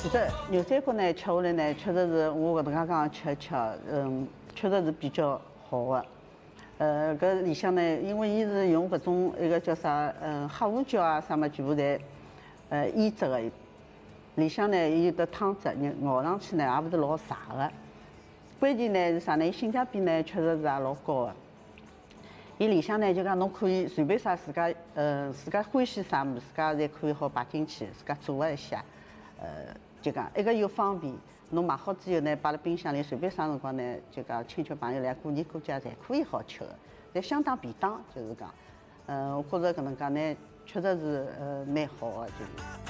是的，牛三角呢，吃下来呢，确实是我搿能介讲吃，确实是比较好的。搿里向呢，因为伊是用搿种一个叫啥，黑胡椒啊，啥么全部侪腌制的。里向呢有得汤汁，咬上去呢也勿是老柴的。关键呢是啥呢？伊性价比呢确实是也老高的。伊里向呢就讲侬可以随便啥自家欢喜啥物事，自家侪可以好摆进去，自家做了一下。就讲一个又方便，侬买好之后呢，摆辣冰箱里，随便啥辰光呢，就讲亲戚朋友来过年过节侪可以好吃的，侪相当便当，就是讲，我觉着搿能介呢，确实是蛮好的，就是。